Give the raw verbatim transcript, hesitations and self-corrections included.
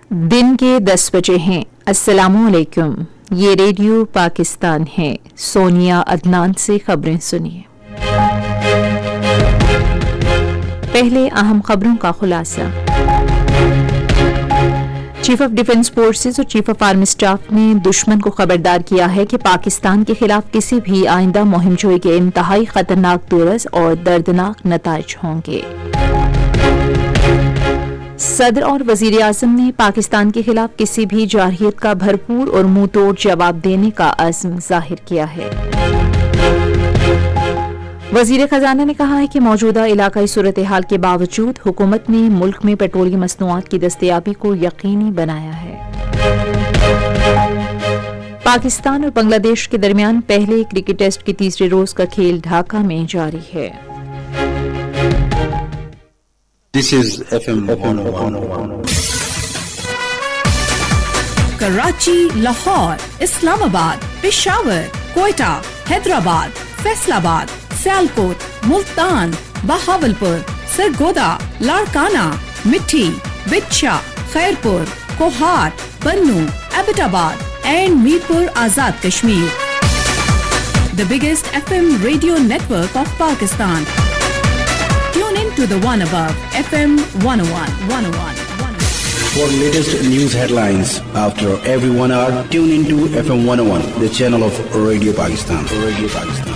दिन के दस बजे हैं। अस्सलामुअलैकुम, ये रेडियो पाकिस्तान है। सोनिया अदनान से खबरें सुनिए। पहले अहम खबरों का खुलासा। चीफ ऑफ डिफेंस फोर्सेस और चीफ ऑफ आर्मी स्टाफ ने दुश्मन को खबरदार किया है कि पाकिस्तान के खिलाफ किसी भी आइंदा मुहिमजोई के इंतहाई खतरनाक दूरस और दर्दनाक नताइज होंगे। सदर और वजीर आजम ने पाकिस्तान के खिलाफ किसी भी जारहियत का भरपूर और मुंह तोड़ जवाब देने का अज़्म जाहिर किया है। वजीर खजाना ने कहा है कि मौजूदा इलाकाई सूरत हाल के बावजूद हुकूमत ने मुल्क में पेट्रोलियम मसनूआत की दस्तयाबी को यकीनी बनाया है। पाकिस्तान और बांग्लादेश के दरमियान पहले क्रिकेट टेस्ट के तीसरे रोज का खेल ढाका में जारी है। This is F M one oh one. Karachi, Lahore, Islamabad, Peshawar, Quetta, Hyderabad, Faisalabad, Sialkot, Multan, Bahawalpur, Sargodha, Larkana, मिठी, बिच्छा, खैरपुर, कोहाट, बन्नू, Abbottabad and Mirpur Azad Kashmir. The biggest F M radio network of Pakistan. Tune in to the one above, F M one oh one, one oh one, one oh one. For latest news headlines after every one hour, tune into F M one oh one, the channel of Radio Pakistan. Radio Pakistan.